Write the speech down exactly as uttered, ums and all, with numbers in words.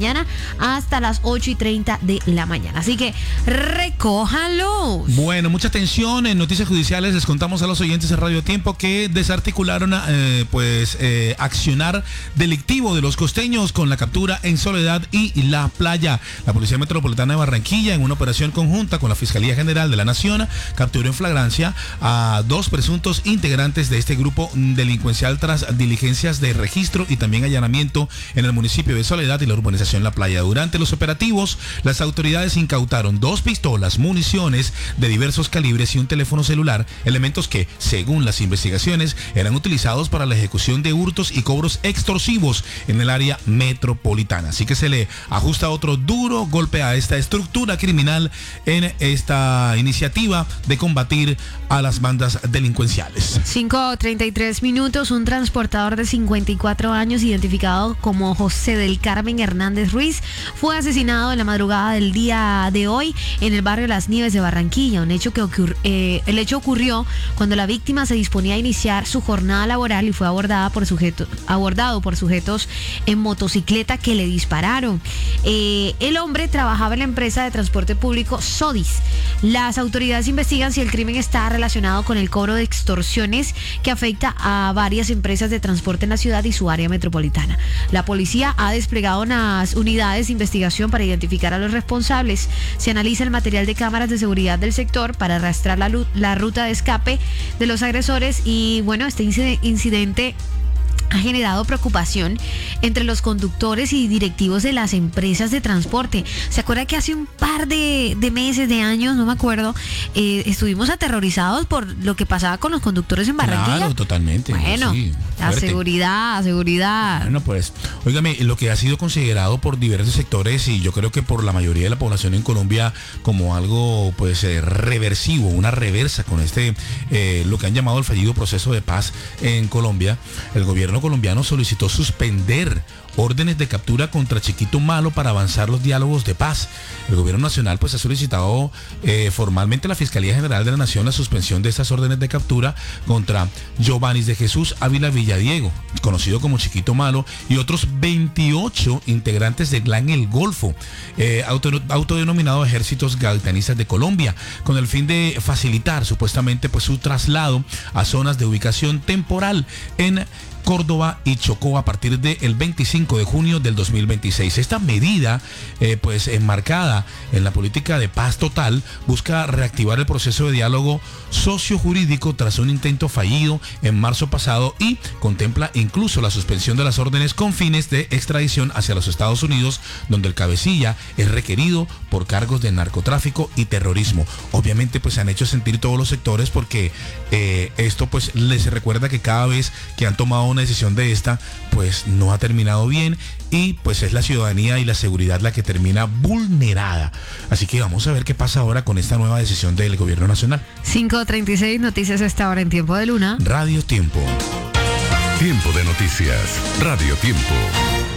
mañana hasta las ocho y treinta de la mañana. Así que recójanlos. Bueno, mucha atención. En noticias judiciales les contamos a los oyentes de Radio Tiempo que desarticularon eh, pues eh, accionar delictivo de los costeños con la captura en Soledad y La Playa. La Policía Metropolitana de Barranquilla, en una operación conjunta con la Fiscalía General de la Nación, capturó en flagrancia a dos presuntos integrantes de este grupo delincuencial tras diligencias de registro y también allanamiento en el municipio de Soledad y la urbanización La Playa. Durante los operativos, las autoridades incautaron dos pistolas, municiones de diversos calibres y un teléfono celular, elementos que, según las investigaciones, eran utilizados para la ejecución de hurtos y cobros extorsivos en el área metropolitana. Así que se le ajusta otro duro golpe a esta estructura criminal en esta iniciativa de combatir a las bandas delincuenciales. cinco treinta y tres minutos. Un transportador de cincuenta y cuatro años, identificado como José del Carmen Hernández Ruiz, fue asesinado en la madrugada del día de hoy en el barrio Las Nieves de Barranquilla. Un hecho que ocurrió, eh, el hecho ocurrió cuando la víctima se disponía a iniciar su jornada laboral y fue abordada por sujetos, abordado por sujetos en motocicleta que le dispararon. Eh, el hombre trabajaba en la empresa de transporte público Sodis. Las autoridades investigan si el crimen está relacionado con el cobro de extorsiones que afecta a varias empresas de transporte en la ciudad y su área metropolitana. La policía ha desplegado unas unidades de investigación para identificar a los responsables. Se analiza el material de cámaras de seguridad del sector para rastrear la, la ruta de escape de los agresores y bueno, este incidente ha generado preocupación entre los conductores y directivos de las empresas de transporte. ¿Se acuerda que hace un par de, de meses, de años, no me acuerdo, eh, estuvimos aterrorizados por lo que pasaba con los conductores en Barranquilla? Claro, totalmente. Bueno, sí, la fuerte. seguridad, seguridad. Bueno, pues, óigame, lo que ha sido considerado por diversos sectores y yo creo que por la mayoría de la población en Colombia como algo, pues, eh, reversivo, una reversa con este, eh, lo que han llamado el fallido proceso de paz en Colombia. El gobierno colombiano solicitó suspender órdenes de captura contra Chiquito Malo para avanzar los diálogos de paz. El gobierno nacional pues ha solicitado eh, formalmente a la Fiscalía General de la Nación la suspensión de estas órdenes de captura contra Giovanni de Jesús Ávila Villadiego, conocido como Chiquito Malo, y otros veintiocho integrantes del Clan El Golfo, eh, auto, autodenominado Ejércitos Gaitanistas de Colombia, con el fin de facilitar supuestamente pues su traslado a zonas de ubicación temporal en Córdoba y Chocó a partir del veinticinco de junio del dos mil veintiséis. Esta medida, eh, pues enmarcada en la política de paz total, busca reactivar el proceso de diálogo sociojurídico tras un intento fallido en marzo pasado y contempla incluso la suspensión de las órdenes con fines de extradición hacia los Estados Unidos, donde el cabecilla es requerido por cargos de narcotráfico y terrorismo. Obviamente pues se han hecho sentir todos los sectores porque eh, esto pues les recuerda que cada vez que han tomado una decisión de esta, pues no ha terminado bien y pues es la ciudadanía y la seguridad la que termina vulnerada. Así que vamos a ver qué pasa ahora con esta nueva decisión del gobierno nacional. cinco treinta y seis, noticias a esta hora en Tiempo de Luna. Radio Tiempo. Tiempo de noticias. Radio Tiempo.